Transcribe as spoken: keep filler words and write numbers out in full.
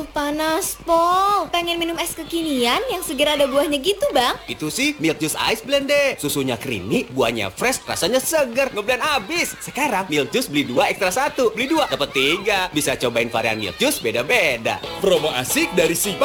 Panas, Pong. Pengen minum es kekinian yang segera ada buahnya gitu, Bang? Itu sih Milk Juice Ice Blend deh. Susunya creamy, buahnya fresh, rasanya segar. Ngeblend abis. Sekarang Milk Juice beli dua ekstra satu. Beli dua dapat tiga. Bisa cobain varian Milk Juice beda-beda. Promo asik dari si